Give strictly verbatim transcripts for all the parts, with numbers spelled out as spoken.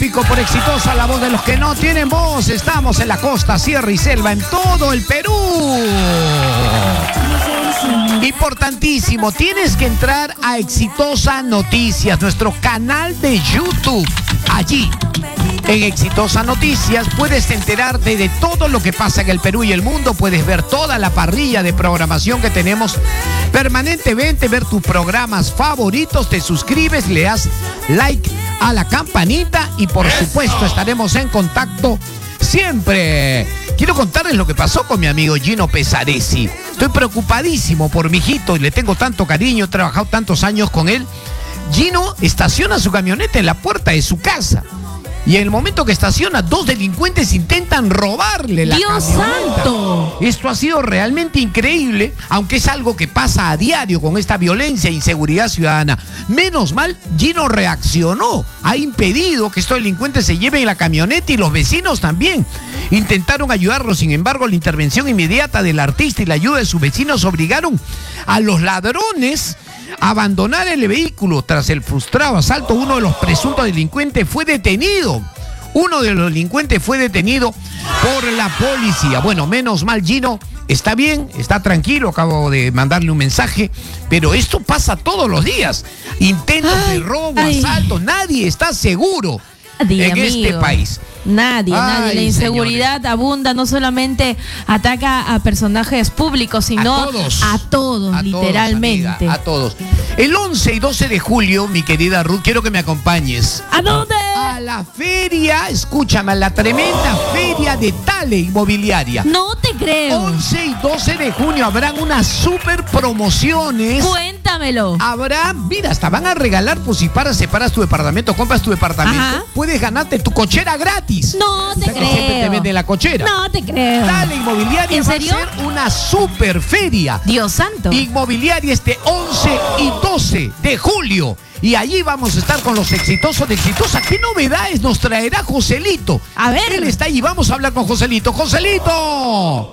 tráfico por Exitosa, la voz de los que no tienen voz. Estamos en la costa, sierra y selva, en todo el Perú. Importantísimo, tienes que entrar a Exitosa Noticias, nuestro canal de YouTube. Allí, en Exitosa Noticias, puedes enterarte de todo lo que pasa en el Perú y el mundo. Puedes ver toda la parrilla de programación que tenemos permanentemente, ver tus programas favoritos, te suscribes, le das like a la campanita y por supuesto estaremos en contacto siempre. Quiero contarles lo que pasó con mi amigo Gino Pesaresi. Estoy preocupadísimo por mi hijito y le tengo tanto cariño, he trabajado tantos años con él. Gino estaciona su camioneta en la puerta de su casa. Y en el momento que estaciona, dos delincuentes intentan robarle la ¡Dios camioneta. santo! Esto ha sido realmente increíble, aunque es algo que pasa a diario con esta violencia e inseguridad ciudadana. Menos mal, Gino reaccionó, ha impedido que estos delincuentes se lleven la camioneta y los vecinos también. Intentaron ayudarlo, sin embargo, la intervención inmediata del artista y la ayuda de sus vecinos obligaron a los ladrones a abandonar el vehículo. Tras el frustrado asalto, uno de los presuntos delincuentes fue detenido. Uno de los delincuentes fue detenido por la policía. Bueno, menos mal, Gino está bien, está tranquilo, acabo de mandarle un mensaje, pero esto pasa todos los días. Intentos ay, de robo, ay. asalto, nadie está seguro Nadie, en amigo. este país. Nadie, ay, nadie. La inseguridad señores. abunda, no solamente ataca a personajes públicos, sino a todos, a todos a literalmente. Todos, amiga, a todos. El once y doce de julio, mi querida Ruth, quiero que me acompañes. ¿A dónde? A la feria, escúchame, a la tremenda feria de Tale Inmobiliaria. No te creo. once y doce de junio habrán unas super promociones. Cuéntamelo. Habrá, mira, hasta van a regalar, pues si paras, separas tu departamento, compras tu departamento, ajá, puedes ganarte tu cochera gratis. No te o sea, creo. Que siempre te venden la cochera. No te creo. Tale Inmobiliaria. ¿En serio? Va a ser una super feria. Dios santo. Inmobiliaria este once y doce de julio. Y allí vamos a estar con los exitosos de Exitosa. ¿Qué novedades nos traerá Joselito? A ver. Él está allí, vamos a hablar con Joselito. ¡Joselito!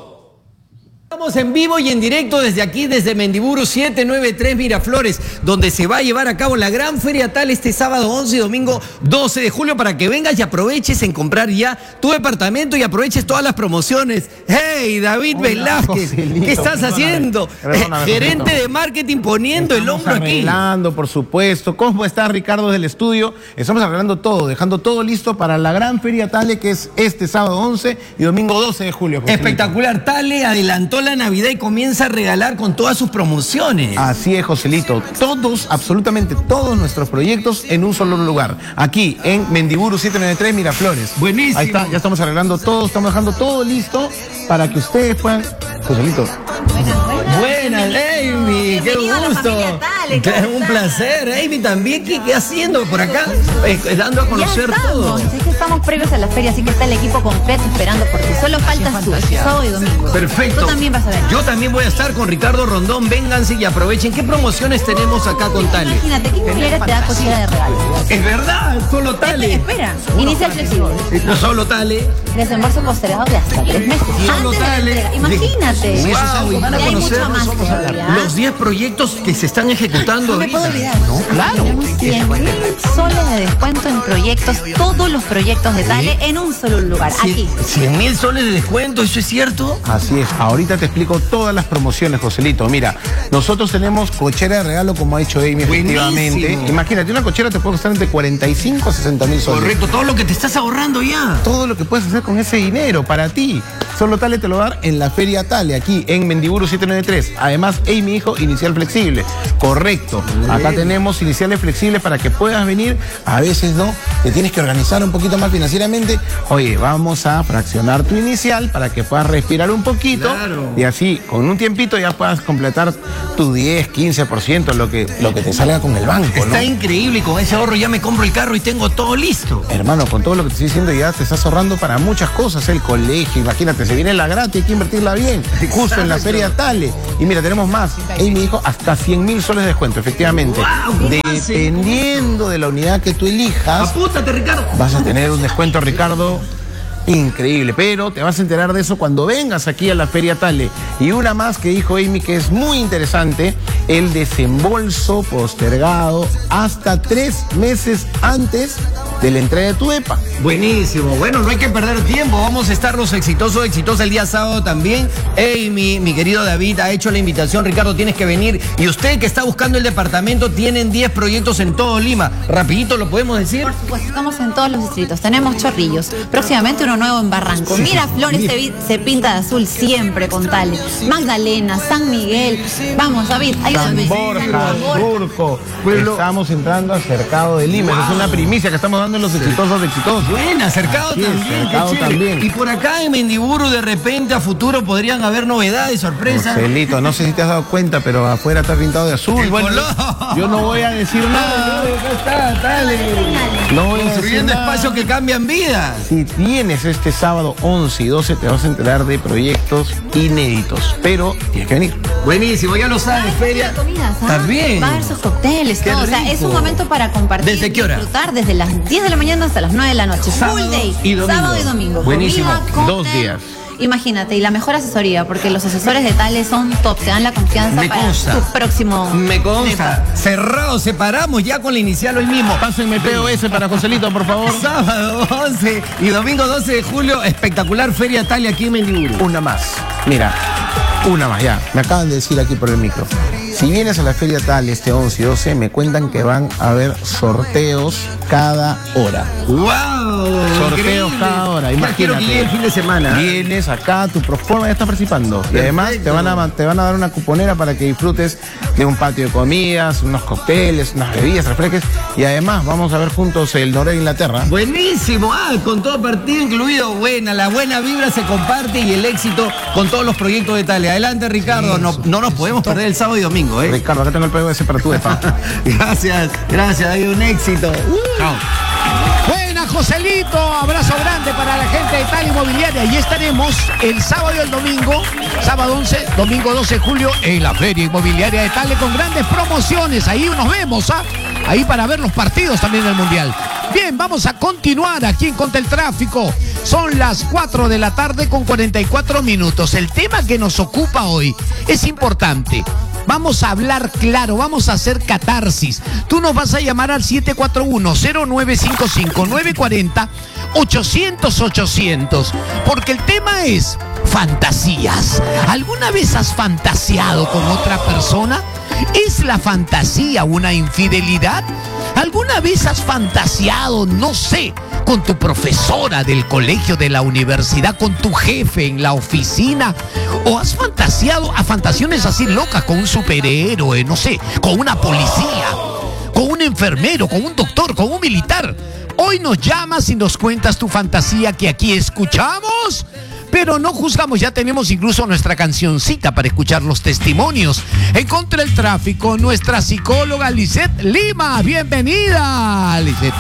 Estamos en vivo y en directo desde aquí, desde Mendiburu setecientos noventa y tres Miraflores, donde se va a llevar a cabo la gran feria Tale este sábado once y domingo doce de julio, para que vengas y aproveches en comprar ya tu departamento y aproveches todas las promociones. ¡Hey, David Hola, Velázquez! Joselito, ¿qué estás perdóname, haciendo? Perdóname, Gerente Joselito. de marketing poniendo Estamos el hombro aquí. Arreglando, por supuesto. ¿Cómo está Ricardo del estudio? Estamos arreglando todo, dejando todo listo para la gran feria Tale, que es este sábado once y domingo doce de julio. Joselito. Espectacular. Tale adelantó la Navidad y comienza a regalar con todas sus promociones. Así es, Joselito. Todos, absolutamente todos nuestros proyectos en un solo lugar. Aquí, en Mendiburu setecientos noventa y tres Miraflores. Buenísimo. Ahí está, ya estamos arreglando todo, estamos dejando todo listo para que ustedes puedan... Joselito. Buenas, Amy, qué gusto. Tale, un placer, Amy, también. ¿Qué, qué haciendo por acá? Eh, dando a conocer ya estamos, todo. Es que estamos previos a la feria, así que está el equipo completo esperando por ti. Solo faltas tú, sábado y domingo. Perfecto. Tú también vas a ver. Yo también voy a estar con Ricardo Rondón. Vénganse y aprovechen. ¿Qué promociones tenemos acá con Tale? Imagínate, ¿qué inmobiliaria te da cochera de regalo? Es verdad, solo Tale. Espera, espera. Inicia el flexible. No solo Tale. Desembolso postergado de hasta tres meses. Solo Antes de la Tale. entrega. Imagínate. Wow, y van a hay conocer mucho más todavía. los diez proyectos que se están ejecutando No me ahorita. puedo olvidar. No, claro. Tenemos cien mil soles de descuento en proyectos, todos los proyectos de Tale en un solo lugar, aquí. cien mil soles de descuento, ¿eso es cierto? Así es, ahorita te explico todas las promociones, Joselito. Mira, nosotros tenemos cochera de regalo, como ha dicho Amy, efectivamente. Buenísimo. Imagínate, una cochera te puede costar entre cuarenta y cinco a sesenta mil soles. Correcto, todo lo que te estás ahorrando ya. Todo lo que puedes hacer con ese dinero para ti. Solo Tale te lo va a dar en la feria Tale, aquí en Mendiburu setecientos noventa y tres. Además, Amy dijo inicial flexible. Correcto. Acá tenemos iniciales flexibles para que puedas venir. A veces, ¿no? Te tienes que organizar un poquito más financieramente. Oye, vamos a fraccionar tu inicial para que puedas respirar un poquito. Claro. Y así, con un tiempito ya puedas completar tu diez, quince por ciento, lo que, lo que te salga con el banco, ¿no? Está increíble, y con ese ahorro ya me compro el carro y tengo todo listo. Hermano, con todo lo que te estoy diciendo ya te estás ahorrando para muchas cosas. El colegio, imagínate, se viene la gratis, hay que invertirla bien. Justo en la feria Tale. Y mira, tenemos más. Amy dijo hasta cien mil soles de descuento, efectivamente. Wow, dependiendo de la unidad que tú elijas, apúntate, Ricardo. vas a tener un descuento, Ricardo, increíble. Pero te vas a enterar de eso cuando vengas aquí a la feria Tale. Y una más que dijo Amy que es muy interesante: el desembolso postergado hasta tres meses antes de la entrega de tu depa. Buenísimo. Bueno, no hay que perder tiempo. Vamos a estar los exitosos, exitosos el día sábado también. Amy, mi querido David, ha hecho la invitación. Ricardo, tienes que venir. Y usted que está buscando el departamento, tienen diez proyectos en todo Lima. Rapidito, ¿lo podemos decir? Por supuesto, estamos en todos los distritos. Tenemos Chorrillos. Próximamente uno nuevo en Barranco. Miraflores se, vi- se pinta de azul siempre con Tale. Magdalena, San Miguel. Vamos, David, ayúdame. San Borja, San Borja. Surco. Estamos entrando al Cercado de Lima. Esa es una primicia que estamos dando en los exitosos de exitosos. Buena, Cercado Sí, también, Cercado qué chévere. también. Y por acá en Mendiburu, de repente, a futuro podrían haber novedades, sorpresas. Joselito, no sé si te has dado cuenta, pero afuera está pintado de azul. El Bueno, color. yo no voy a decir nada. Acá está, dale. No voy a decir Construyendo nada. espacios que cambian vidas. Si vienes este sábado once y doce, te vas a enterar de proyectos inéditos, pero tienes que venir. Buenísimo, ya lo sabes, feria. Comidas, ¿ah? También. Va a haber sus cócteles, Qué todo. O sea, es rico. un momento para compartir. ¿Desde qué hora? Disfrutar desde las diez de la mañana hasta las nueve de la noche. Sábado Full day. y domingo. Sábado y domingo. Buenísimo. Comida, Dos cóctel. días. Imagínate, y la mejor asesoría, porque los asesores de Tale son top, te dan la confianza Me para consta. tu próximo. Me consta. Cerrado, separamos ya con la inicial hoy mismo. Pásenme P O S para Joselito, por favor. Sábado once y domingo doce de julio, espectacular Feria Tale aquí en Mendiburu. Una más. Mira, una más, ya. Me acaban de decir aquí por el micro. Si vienes a la Feria Tal este once y doce, me cuentan que van a haber sorteos cada hora. ¡Wow! Sorteos cada hora, Ya quiero que imagínate. llegue el fin de semana. Vienes acá, tu proforma ya está participando. Y además te van, a, te van a dar una cuponera para que disfrutes de un patio de comidas, unos cócteles, unas bebidas, refresques. Y además vamos a ver juntos el Noruega Inglaterra. Buenísimo, ah, con todo partido incluido, buena, la buena vibra se comparte y el éxito con todos los proyectos de Tale. Adelante, Ricardo, no, no nos podemos perder el sábado y domingo, ¿eh? Ricardo, acá tengo el P O S para tu depa. Gracias, gracias, hay un éxito. Uh. Chao. Buena, Joselito. Abrazo grande para la gente de Tale Inmobiliaria. Y estaremos el sábado y el domingo, sábado once, domingo doce de julio, en la Feria Inmobiliaria de Tale con grandes promociones. Ahí nos vemos, ¿ah? Ahí para ver los partidos también del Mundial. Bien, vamos a continuar aquí en Contra el Tráfico. Son las cuatro de la tarde con cuarenta y cuatro minutos. El tema que nos ocupa hoy es importante. Vamos a hablar claro, vamos a hacer catarsis. Tú nos vas a llamar al siete cuatro uno, cero nueve cinco cinco, nueve cuatro cero, ochocientos, ochocientos. Porque el tema es fantasías. ¿Alguna vez has fantaseado con otra persona? ¿Es la fantasía una infidelidad? ¿Alguna vez has fantaseado, no sé, con tu profesora del colegio, de la universidad, con tu jefe en la oficina? ¿O has fantaseado a fantasiones así locas con un superhéroe, no sé, con una policía, con un enfermero, con un doctor, con un militar? Hoy nos llamas y nos cuentas tu fantasía que aquí escuchamos. Pero no juzgamos, ya tenemos incluso nuestra cancioncita para escuchar los testimonios. En Contra el Tráfico, nuestra psicóloga Lisette Lima. Bienvenida, Lisette.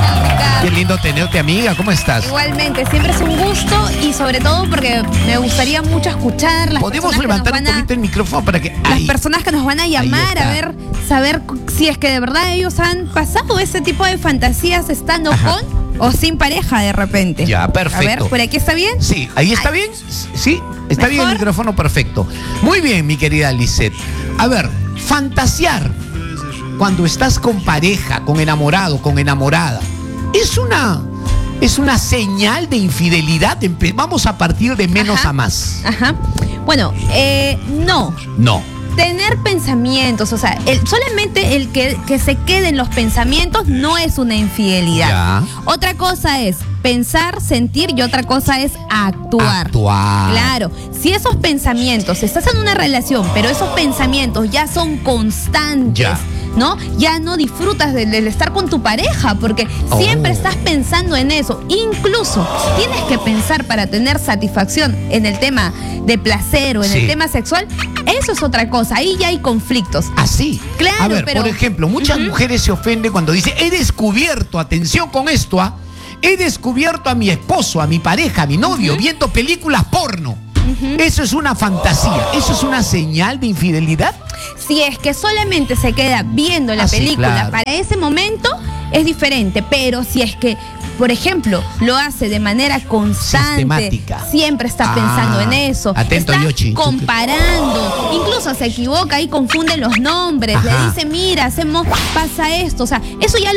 Qué lindo tenerte, amiga. ¿Cómo estás? Igualmente, siempre es un gusto y sobre todo porque me gustaría mucho escuchar las Podemos personas que levantar nos un van a- poquito el micrófono para que... las Ahí. personas que nos van a llamar está. a ver, saber si es que de verdad ellos han pasado ese tipo de fantasías estando Ajá. con o sin pareja de repente. Ya, perfecto. A ver, ¿por aquí está bien? Sí, ahí está Ay. bien. Sí, está bien el ¿Mejor? micrófono perfecto. Muy bien, mi querida Lisette. A ver, fantasear cuando estás con pareja, con enamorado, con enamorada, es una, es una señal de infidelidad. Empe- Vamos a partir de menos Ajá. a más. Ajá. Bueno, eh, no. No. Tener pensamientos, o sea, el, solamente el que, que se queden los pensamientos no es una infidelidad. Ya. Otra cosa es pensar, sentir y otra cosa es actuar. Actuar. Claro, si esos pensamientos, estás en una relación, pero esos pensamientos ya son constantes, Ya. ¿no? Ya no disfrutas del, del estar con tu pareja porque Oh. siempre estás pensando en eso. Incluso tienes que pensar para tener satisfacción en el tema de placer o en Sí. el tema sexual. Eso es otra cosa, ahí ya hay conflictos. Así. Claro, A ver, pero- por ejemplo, muchas Ujú. mujeres se ofenden cuando dicen, he descubierto, atención con esto, ¿ah? He descubierto a mi esposo, a mi pareja, a mi novio, viendo películas porno. Eso es una fantasía, eso es una señal de infidelidad. Si es que solamente se queda viendo la Ah, sí, película claro. para ese momento, es diferente. Pero si es que, por ejemplo, lo hace de manera constante, Sistemática. siempre está Ah, pensando en eso, atento, está Yoshi. comparando, incluso se equivoca y confunde los nombres, Ajá. le dice, mira, hacemos, pasa esto, o sea, eso ya lo,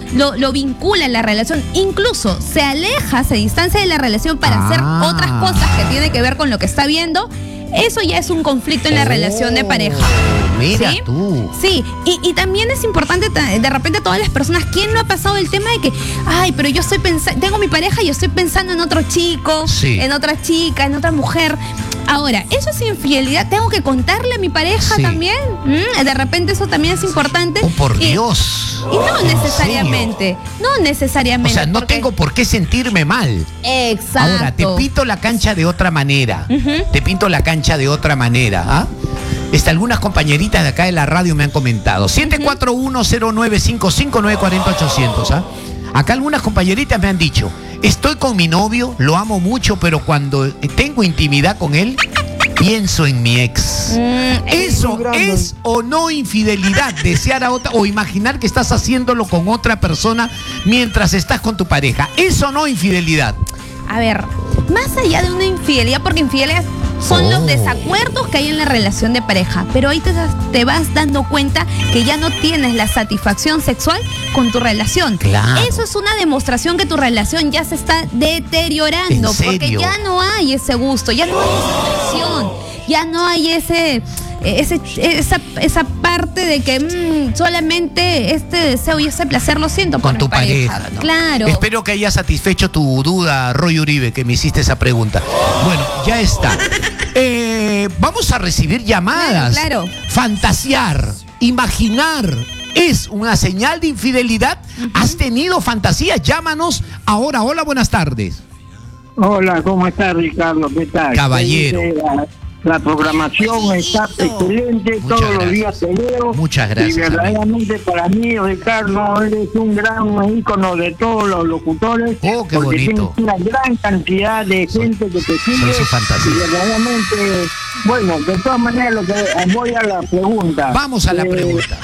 lo, lo vincula en la relación, incluso se aleja, se distancia de la relación para Ah. hacer otras cosas que tienen que ver con lo que está viendo, eso ya es un conflicto en la Oh, relación de pareja. Mira ¿Sí? tú. Sí, y, y también es importante, ta- de repente, todas las personas, ¿quién no ha pasado el tema de que, ay, pero yo estoy pensando, tengo mi pareja y estoy pensando en otro chico, Sí. en otra chica, en otra mujer? Ahora, ¿eso es infidelidad? ¿Tengo que contarle a mi pareja Sí. también? ¿Mm? De repente eso también es importante. Oh, por Y- Dios. Y no ¿En necesariamente, no serio? necesariamente. O sea, no porque- tengo por qué sentirme mal. Exacto. Ahora, te pinto la cancha de otra manera. Ujú. Te pinto la cancha de otra manera. ¿Ah? Este, algunas compañeritas de acá de la radio me han comentado. siete cuatro uno cero nueve cinco cinco nueve cuatro cero ochocientos. ¿Ah? Acá algunas compañeritas me han dicho, estoy con mi novio, lo amo mucho, pero cuando tengo intimidad con él, pienso en mi ex. Mm, ¿Eso es o no infidelidad? Desear a otra o imaginar que estás haciéndolo con otra persona mientras estás con tu pareja. ¿Eso no infidelidad? A ver, más allá de una infidelidad, porque infidelidad son Oh. los desacuerdos que hay en la relación de pareja, pero ahí te, das- te vas dando cuenta que ya no tienes la satisfacción sexual con tu relación. Claro. Eso es una demostración que tu relación ya se está deteriorando, ¿En porque serio? ya no hay ese gusto, ya no hay esa pasión, ya no hay ese... Ese, esa, esa parte de que mm, solamente este deseo y ese placer lo siento Con por tu mi pareja. pareja, ¿no? Claro. Espero que haya satisfecho tu duda, Roy Uribe, que me hiciste esa pregunta. Bueno, ya está. Eh, vamos a recibir llamadas. Claro, claro. Fantasear, imaginar. ¿Es una señal de infidelidad? ¿Has tenido fantasías? Llámanos ahora. Hola, buenas tardes. Hola, ¿cómo estás, Ricardo? ¿Qué tal? Caballero. Eh, La, la programación está excelente, Muchas todos los gracias. días te leo. Muchas gracias, Y verdaderamente para mí, Ricardo, eres un gran ícono de todos los locutores. Oh, qué porque bonito. tienes una gran cantidad de Soy- gente que te sigue. soy su fantasía. Y verdaderamente, bueno, de todas maneras, lo que, voy a la pregunta. Vamos a la Eh, pregunta.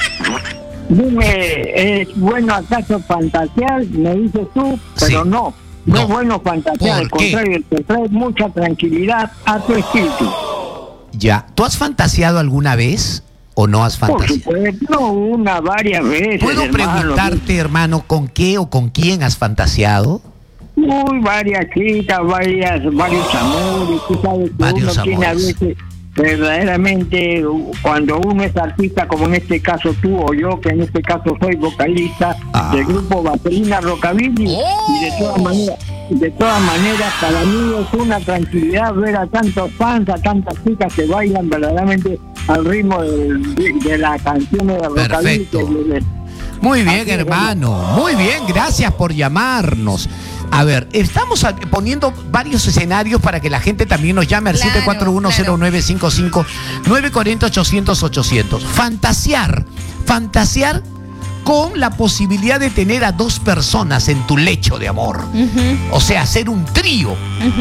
Dime, ¿es bueno acaso fantasear? Me dices tú, pero Sí. no. No, No. es bueno fantasear, al ¿Por qué? contrario, te trae mucha tranquilidad a tu espíritu. Ya. ¿Tú has fantaseado alguna vez o no has Por fantaseado? supuesto, una, varias veces. ¿Puedo hermano. preguntarte, hermano, con qué o con quién has fantaseado? Uy, varias chicas, varias, varios amores, tú sabes que Varios uno tiene a amores. veces, verdaderamente, cuando uno es artista, como en este caso tú o yo, que en este caso soy vocalista Ah. del grupo Vaselina Rockabilly, Oh. y de todas maneras, de todas maneras, para mí es una tranquilidad ver a tantos fans, a tantas chicas que bailan verdaderamente al ritmo de, de, de la canción de Rockabilly. Perfecto. que- de- Muy bien, Así es, hermano. Muy bien, gracias por llamarnos. A ver, estamos a- poniendo varios escenarios para que la gente también nos llame al Claro, siete cuatro uno cero nueve cinco cinco nueve cuatro cero ochocientos ochocientos. Fantasear, fantasear con la posibilidad de tener a dos personas en tu lecho de amor. O sea, hacer un trío.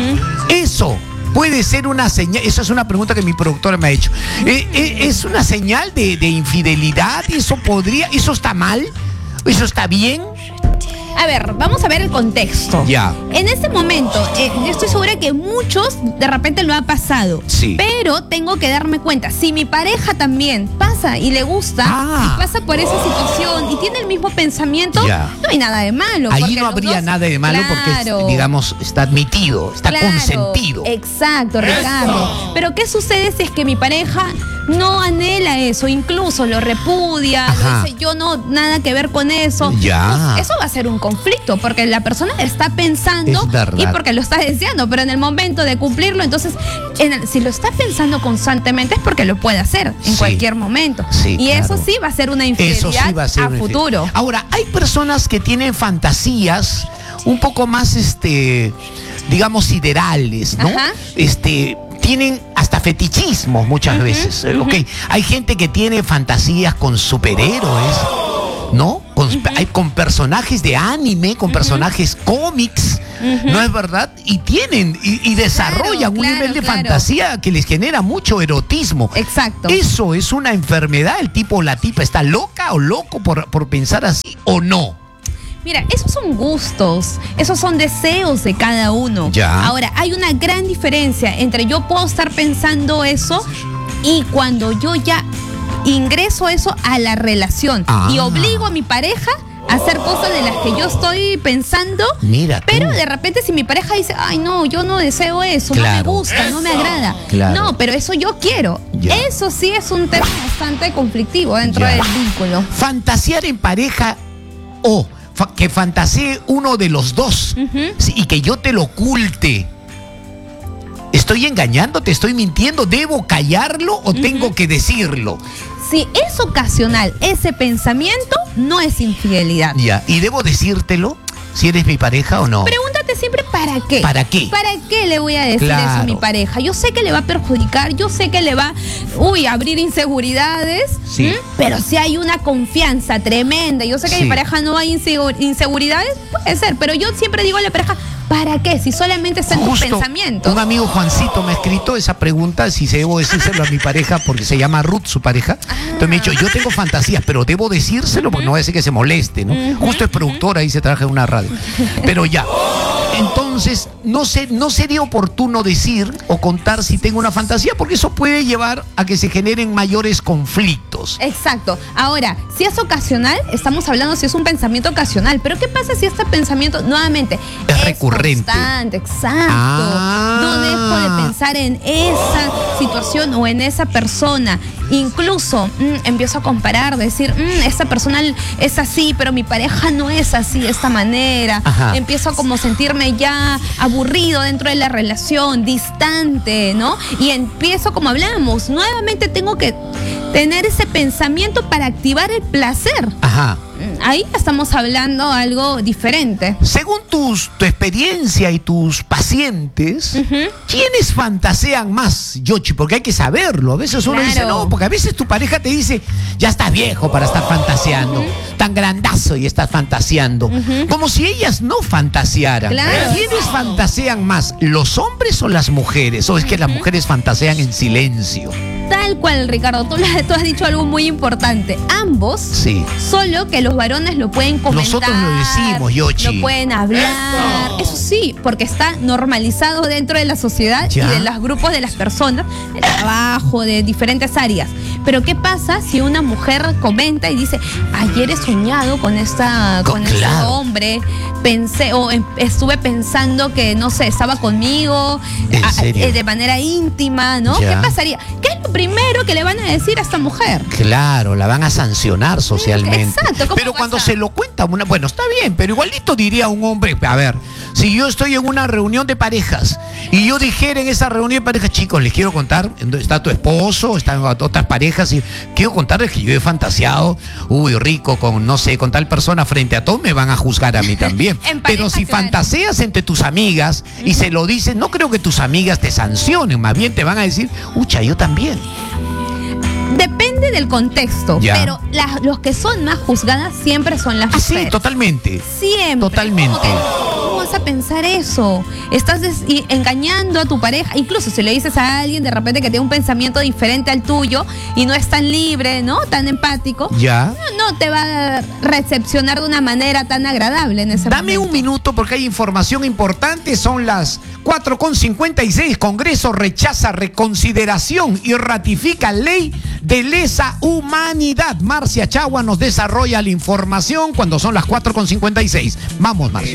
Eso puede ser una señal, eso es una pregunta que mi productora me ha hecho. Eh, eh, ¿Es una señal de, de infidelidad? ¿Eso podría, eso está mal? ¿Eso está bien? A ver, vamos a ver el contexto. Ya. En este momento, eh, yo estoy segura que muchos de repente lo ha pasado. Sí. Pero tengo que darme cuenta, si mi pareja también pasa y le gusta, Ah. y pasa por esa situación y tiene el mismo pensamiento, Ya. no hay nada de malo. Ahí porque no los habría dos- nada de malo porque, Claro. es, digamos, está admitido, está Claro, consentido. Exacto, Ricardo. Pero ¿qué sucede si es que mi pareja no anhela eso, incluso lo repudia, Ajá. lo dice yo no, nada que ver con eso? Ya. Pues eso va a ser un conflicto, porque la persona está pensando Es verdad. y porque lo está deseando, pero en el momento de cumplirlo, entonces, en el- si lo está pensando constantemente es porque lo puede hacer en Sí. cualquier momento. Sí, y eso claro. sí va a ser una Eso infidelidad sí va a ser una futuro. infidelidad. Ahora, hay personas que tienen fantasías un poco más, este, digamos, siderales, ¿no? Ajá. Este, tienen hasta fetichismos muchas veces. eh, ok. Hay gente que tiene fantasías con superhéroes, ¿no? Con, hay, con personajes de anime, con personajes cómics, ¿no es verdad? Y tienen, y, y desarrollan un claro, nivel de claro. fantasía que les genera mucho erotismo. Exacto. ¿Eso es una enfermedad? ¿El tipo o la tipa está loca o loco por, por pensar así o no? Mira, esos son gustos, esos son deseos de cada uno. Ya. Ahora, hay una gran diferencia entre yo puedo estar pensando eso y cuando yo ya ingreso eso a la relación Ah. y obligo a mi pareja hacer cosas de las que yo estoy pensando. Mira tú. Pero de repente si mi pareja dice, ay no, yo no deseo eso, Claro. no me gusta, no me agrada. Claro. No, pero eso yo quiero. Ya. Eso sí es un tema bastante conflictivo dentro Ya. del vínculo. Fantasear en pareja o fa- que fantasee uno de los dos, sí, y que yo te lo oculte. ¿Estoy engañándote? ¿Estoy mintiendo? ¿Debo callarlo o tengo que decirlo? Si es ocasional ese pensamiento, no es infidelidad. Ya. ¿Y debo decírtelo? ¿Si eres mi pareja o no? Pregúntate siempre para qué. ¿Para qué? ¿Para qué le voy a decir Claro. eso a mi pareja? Yo sé que le va a perjudicar, yo sé que le va, uy, a abrir inseguridades, Sí. ¿m? Pero si hay una confianza tremenda, yo sé que Sí. mi pareja no hay insegu- inseguridades, puede ser, pero yo siempre digo a la pareja, ¿para qué? Si solamente está en tus Justo pensamientos. un amigo Juancito me ha escrito esa pregunta, si se debo decírselo a mi pareja, porque se llama Ruth, su pareja. Entonces me ha dicho, yo tengo fantasías, pero debo decírselo porque no va a decir que se moleste, ¿no? Justo es productora y se trabaja en una radio. Pero ya. Entonces, no, sé, no sería oportuno decir o contar si tengo una fantasía, porque eso puede llevar a que se generen mayores conflictos. Exacto. Ahora, si es ocasional, estamos hablando si es un pensamiento ocasional, pero ¿qué pasa si este pensamiento nuevamente Es recurrente? Constante, exacto. Ah. No dejo de pensar en esa situación o en esa persona. Incluso mm, empiezo a comparar, decir, mm, esta persona es así, pero mi pareja no es así de esta manera. Ajá. Empiezo a como sentirme ya aburrido dentro de la relación, distante, ¿no? Y empiezo, como hablamos, nuevamente tengo que tener ese pensamiento para activar el placer. Ajá. Ahí estamos hablando algo diferente. Según tus, tu experiencia y tus pacientes, ¿quiénes fantasean más, Yochi? Porque hay que saberlo. A veces uno Claro. dice, no, porque a veces tu pareja te dice, ya estás viejo para estar fantaseando, tan grandazo y estás fantaseando. Como si ellas no fantasearan. Claro. ¿Quiénes fantasean más, los hombres o las mujeres? ¿O es que las mujeres fantasean en silencio? Tal cual, Ricardo, tú, la- tú has dicho algo muy importante. Ambos, Sí. solo que los varones lo pueden comentar. Nosotros lo decimos, Yochi. Lo pueden hablar. Eso sí, porque está normalizado dentro de la sociedad Ya. y de los grupos de las personas, de trabajo, de diferentes áreas. Pero ¿qué pasa si una mujer comenta y dice, ayer he soñado con esta, Co- con este claro. hombre, pensé, o em- estuve pensando que, no sé, estaba conmigo ¿En a- serio? eh, de manera íntima, ¿no? Ya. ¿Qué pasaría? ¿Qué es lo primero que le van a decir a esta mujer? Claro, la van a sancionar socialmente. Exacto, ¿cómo pero pasa? cuando se lo cuenta una, bueno, está bien, pero igualito diría un hombre, a ver, si yo estoy en una reunión de parejas y yo dijera en esa reunión de parejas, chicos, les quiero contar, está tu esposo, están otras parejas y quiero contarles que yo he fantaseado, uy, rico, con, no sé, con tal persona frente a todos, me van a juzgar a mí también. En Pero pareja, si claro. fantaseas entre tus amigas y se lo dices, no creo que tus amigas te sancionen, más bien te van a decir, ucha, yo también. Depende del contexto, Ya. pero las- los que son más juzgadas siempre son las Ah, sí, mujeres. totalmente. Siempre. Totalmente. Como que, ¿cómo vas a pensar eso? Estás des- y engañando a tu pareja. Incluso si le dices a alguien de repente que tiene un pensamiento diferente al tuyo y no es tan libre, ¿no? Tan empático. Ya. No, no te va a recepcionar de una manera tan agradable en ese Dame momento. un minuto porque hay información importante. Son las cuatro con cincuenta y seis. Congreso rechaza reconsideración y ratifica ley de lesa humanidad. Marcia Chagua nos desarrolla la información cuando son las cuatro con cincuenta y seis. Vamos, Marcia.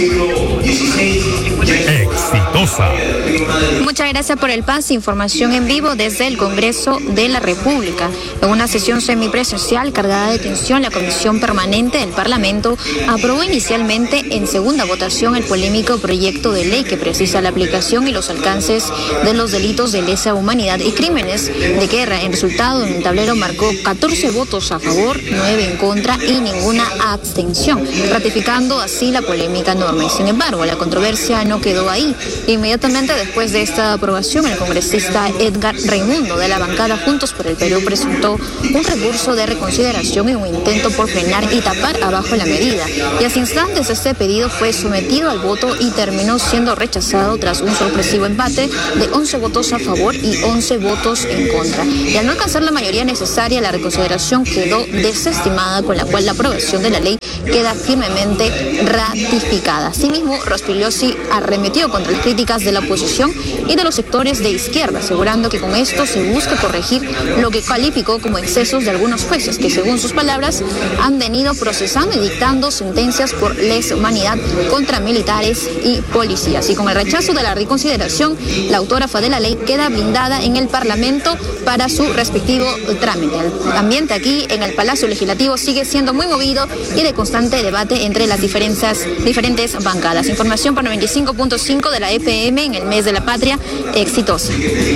Exitosa. Muchas gracias por el pase. Información en vivo desde el Congreso de la República. En una sesión semipresencial cargada de tensión, la Comisión Permanente del Parlamento aprobó inicialmente en segunda votación el polémico proyecto de ley que precisa la aplicación y los alcances de los delitos de lesa humanidad y crímenes de guerra. En resultado, en el tablero marcó catorce votos a favor, nueve en contra y ninguna abstención, ratificando así la polémica norma. Y sin embargo, la controversia no quedó ahí. Inmediatamente después de esta aprobación, el congresista Edgar Raimundo de la bancada Juntos por el Perú presentó un recurso de reconsideración y un intento por frenar y tapar abajo la medida. Y hace instantes este pedido fue sometido al voto y terminó siendo rechazado tras un sorpresivo empate de once votos a favor y once votos en contra. Y al no alcanzar la mayoría necesaria, la reconsideración quedó desestimada, con la cual la aprobación de la ley queda firmemente ratificada. Asimismo, Rospigliosi arremetió contra las críticas críticas de la oposición y de los sectores de izquierda, asegurando que con esto se busca corregir lo que calificó como excesos de algunos jueces que, según sus palabras, han venido procesando y dictando sentencias por lesa humanidad contra militares y policías. Y con el rechazo de la reconsideración, la autógrafa de la ley queda blindada en el Parlamento para su respectivo trámite. El ambiente aquí en el Palacio Legislativo sigue siendo muy movido y de constante debate entre las diferentes, diferentes bancadas. Información para noventa y cinco punto cinco de la F M en el mes de la patria, exitosa.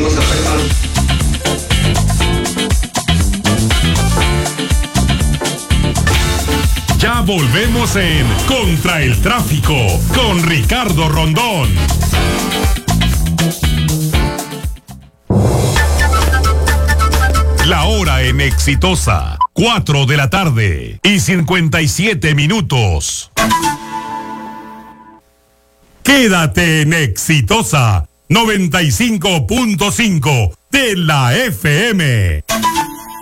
Ya volvemos en Contra el Tráfico con Ricardo Rondón. La hora en Exitosa, cuatro de la tarde y cincuenta y siete minutos. Quédate en Exitosa noventa y cinco punto cinco de la F M.